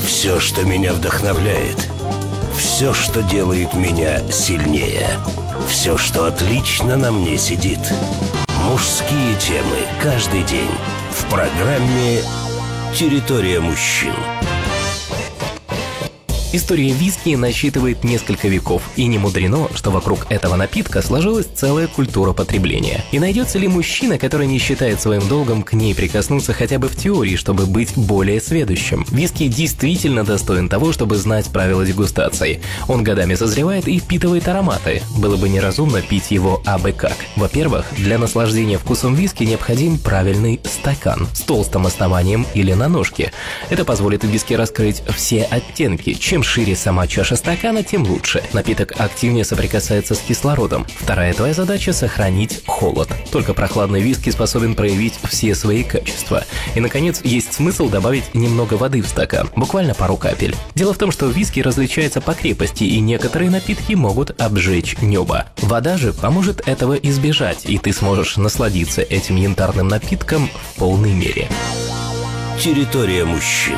Все, что меня вдохновляет. Все, что делает меня сильнее. Все, что отлично на мне сидит. Мужские темы каждый день в программе «Территория мужчин». История виски насчитывает несколько веков, и не мудрено, что вокруг этого напитка сложилась целая культура потребления. И найдется ли мужчина, который не считает своим долгом к ней прикоснуться хотя бы в теории, чтобы быть более сведущим? Виски действительно достоин того, чтобы знать правила дегустации. Он годами созревает и впитывает ароматы. Было бы неразумно пить его абы как. Во-первых, для наслаждения вкусом виски необходим правильный стакан с толстым основанием или на ножке. Это позволит виски раскрыть все оттенки. Чем шире сама чаша стакана, тем лучше. Напиток активнее соприкасается с кислородом. Вторая твоя задача – сохранить холод. Только прохладный виски способен проявить все свои качества. И, наконец, есть смысл добавить немного воды в стакан, буквально пару капель. Дело в том, что виски различается по крепости, и некоторые напитки могут обжечь небо. Вода же поможет этого избежать, и ты сможешь насладиться этим янтарным напитком в полной мере. Территория мужчин.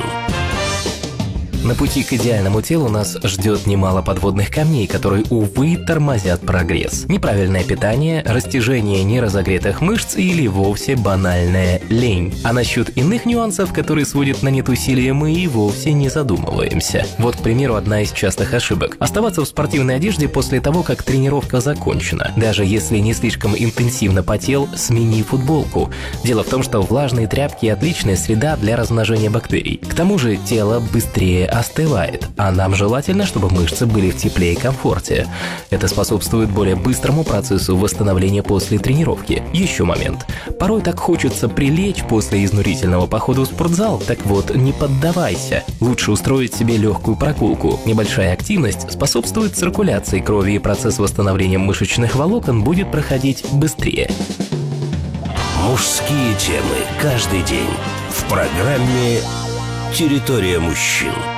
На пути к идеальному телу нас ждет немало подводных камней, которые, увы, тормозят прогресс. Неправильное питание, растяжение неразогретых мышц или вовсе банальная лень. А насчет иных нюансов, которые сводят на нет усилия, мы и вовсе не задумываемся. Вот, к примеру, одна из частых ошибок. Оставаться в спортивной одежде после того, как тренировка закончена. Даже если не слишком интенсивно потел, смени футболку. Дело в том, что влажные тряпки – отличная среда для размножения бактерий. К тому же тело быстрее остывает, а нам желательно, чтобы мышцы были в тепле и комфорте. Это способствует более быстрому процессу восстановления после тренировки. Еще момент. Порой так хочется прилечь после изнурительного похода в спортзал. Так вот, не поддавайся. Лучше устроить себе легкую прогулку. Небольшая активность способствует циркуляции крови, и процесс восстановления мышечных волокон будет проходить быстрее. Мужские темы каждый день в программе «Территория мужчин».